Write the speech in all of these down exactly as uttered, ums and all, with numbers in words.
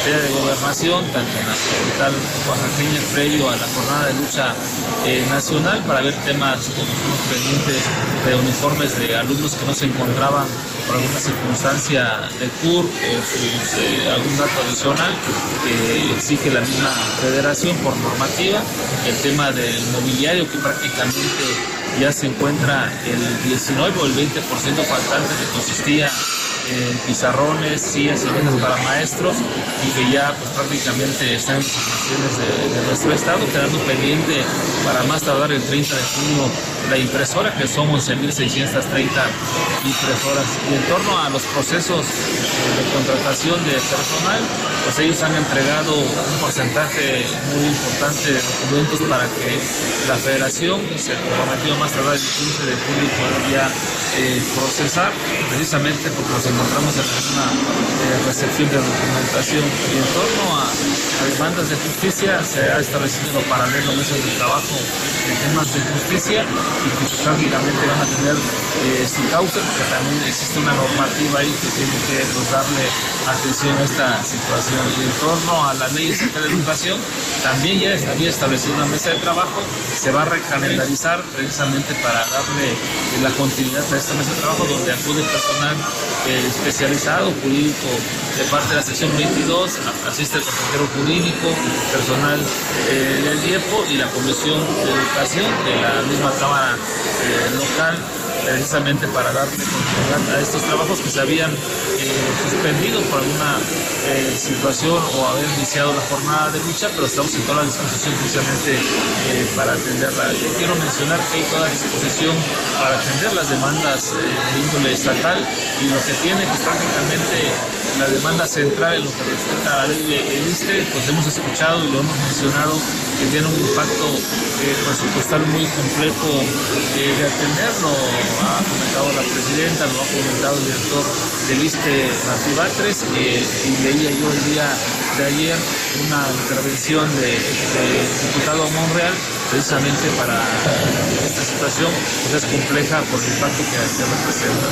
Secretaría de Gobernación, tanto en la capital oaxaqueña, previo a la jornada de lucha eh, nacional, para ver temas como unos pendientes de uniformes de alumnos que no se encontraban por alguna circunstancia de C U R, eh, pues, eh, algún dato adicional que exige la misma federación por normativa, el tema del mobiliario que prácticamente ya se encuentra el diecinueve o el veinte por ciento faltante, que consistía en pizarrones, sillas y mesas para maestros, y que ya pues prácticamente están en instituciones de, de nuestro estado, quedando pendiente para más tardar el treinta de junio la impresora, que son once mil seiscientas treinta impresoras. Y en torno a los procesos de contratación de personal, pues ellos han entregado un porcentaje muy importante de documentos para que la federación se comprometió más tardar el quince de julio poder ya eh, procesar, precisamente porque nos encontramos en una eh, recepción de documentación. Y en torno a, a demandas de justicia, se ha establecido paralelo mesas de trabajo en temas de justicia, y que pues, prácticamente van a tener eh, su causa, porque también existe una normativa ahí que tiene que pues, darle atención a esta situación. Y en torno a la ley estatal de educación, también ya había establecido una mesa de trabajo, se va a recalendarizar precisamente para darle eh, la continuidad a esta mesa de trabajo, donde acude personal eh, especializado, jurídico, de parte de la sección veintidós, asiste el consejero jurídico, personal eh, del I E P O y la Comisión de Educación de la misma Cámara eh, local, precisamente para darle continuidad a estos trabajos que se habían eh, suspendido por alguna eh, situación o haber iniciado la jornada de lucha, pero estamos en toda la disposición precisamente eh, para atenderla. Yo quiero mencionar que hay toda disposición para atender las demandas eh, de índole estatal, y lo que tiene pues prácticamente la demanda central en lo que respecta a la ley de ISSSTE, pues hemos escuchado y lo hemos mencionado, que tiene un impacto eh, presupuestal muy complejo eh, de atenderlo. Ha comentado la presidenta, lo ha comentado el director del ISSSTE, Martí Batres, eh, y leía yo el día de ayer una intervención del de diputado Monreal, precisamente para esta situación, pues es compleja por el impacto que, que representa.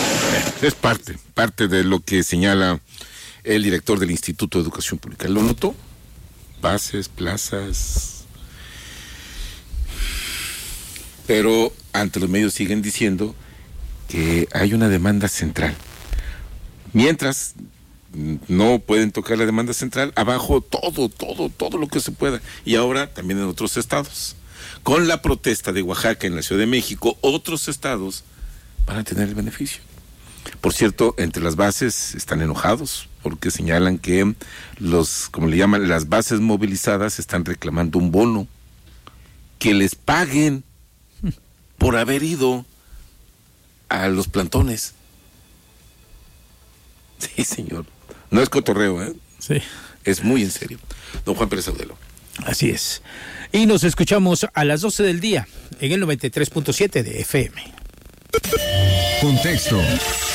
Es parte, parte de lo que señala el director del Instituto de Educación Pública. ¿Lo notó? Bases, plazas. Pero ante los medios siguen diciendo que hay una demanda central. Mientras no pueden tocar la demanda central, abajo todo, todo, todo lo que se pueda. Y ahora también en otros estados. Con la protesta de Oaxaca en la Ciudad de México, otros estados van a tener el beneficio. Por cierto, entre las bases están enojados porque señalan que los, como le llaman, las bases movilizadas están reclamando un bono, que les paguen por haber ido a los plantones. Sí, señor. No es cotorreo, ¿eh? Sí. Es muy en serio. Don Juan Pérez Audelo. Así es. Y nos escuchamos a las doce del día en el noventa y tres punto siete de F M. Contexto.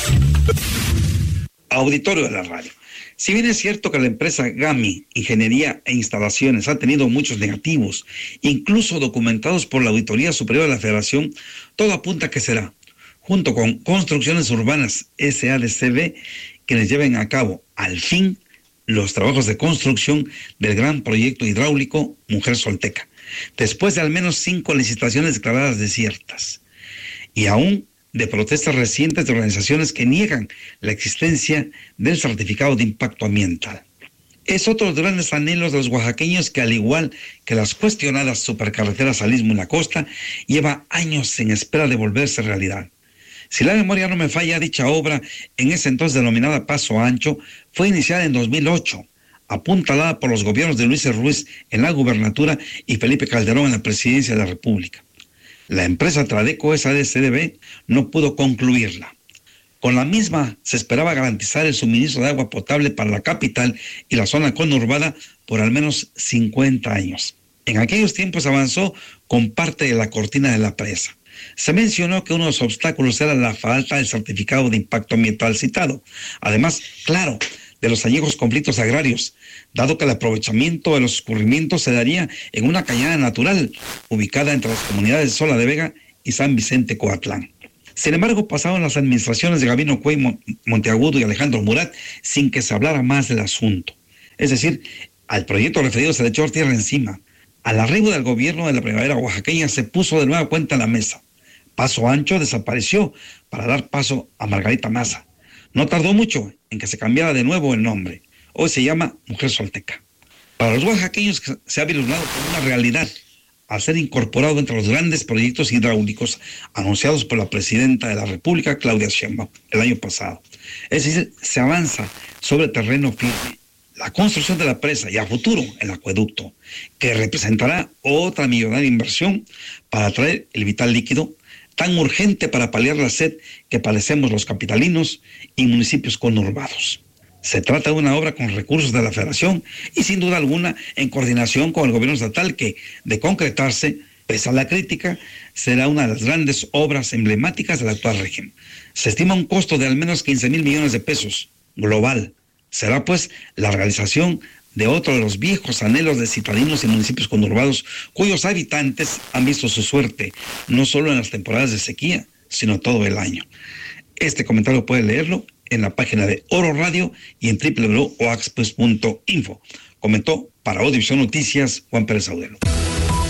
Auditorio de la radio. Si bien es cierto que la empresa GAMI, Ingeniería e Instalaciones, ha tenido muchos negativos, incluso documentados por la Auditoría Superior de la Federación, todo apunta que será, junto con Construcciones Urbanas S A D C B, quienes lleven a cabo, al fin, los trabajos de construcción del gran proyecto hidráulico Mujer Solteca, después de al menos cinco licitaciones declaradas desiertas, y aún de protestas recientes de organizaciones que niegan la existencia del certificado de impacto ambiental. Es otro de los grandes anhelos de los oaxaqueños que, al igual que las cuestionadas supercarreteras al Istmo y la costa, lleva años en espera de volverse realidad. Si la memoria no me falla, dicha obra, en ese entonces denominada Paso Ancho, fue iniciada en dos mil ocho, apuntalada por los gobiernos de Luis Ruiz en la gubernatura y Felipe Calderón en la presidencia de la República. La empresa Tradeco S A D C B no pudo concluirla. Con la misma se esperaba garantizar el suministro de agua potable para la capital y la zona conurbada por al menos cincuenta años. En aquellos tiempos avanzó con parte de la cortina de la presa. Se mencionó que uno de los obstáculos era la falta del certificado de impacto ambiental citado. Además, claro, de los añejos conflictos agrarios, dado que el aprovechamiento de los escurrimientos se daría en una cañada natural ubicada entre las comunidades de Sola de Vega y San Vicente Coatlán. Sin embargo, pasaron las administraciones de Gabino Cuey Monteagudo y Alejandro Murat sin que se hablara más del asunto. Es decir, al proyecto referido se le echó tierra encima. Al arribo del gobierno de la primavera oaxaqueña se puso de nueva cuenta en la mesa. Paso Ancho desapareció para dar paso a Margarita Maza. No tardó mucho en que se cambiara de nuevo el nombre. Hoy se llama Mujer Solteca. Para los oaxaqueños se ha vislumbrado como una realidad al ser incorporado entre los grandes proyectos hidráulicos anunciados por la presidenta de la República, Claudia Sheinbaum, el año pasado. Es decir, se avanza sobre terreno firme. La construcción de la presa y a futuro el acueducto, que representará otra millonaria inversión para traer el vital líquido tan urgente para paliar la sed que padecemos los capitalinos y municipios conurbados. Se trata de una obra con recursos de la Federación y sin duda alguna en coordinación con el gobierno estatal que, de concretarse, pese a la crítica, será una de las grandes obras emblemáticas del actual régimen. Se estima un costo de al menos quince mil millones de pesos, global. Será pues la realización de otro de los viejos anhelos de citadinos y municipios conurbados cuyos habitantes han visto su suerte, no solo en las temporadas de sequía, sino todo el año. Este comentario puede leerlo en la página de Oro Radio y en doble u doble u doble u punto oaxpus punto info. Comentó para Audiovisión Noticias Juan Pérez Audelo.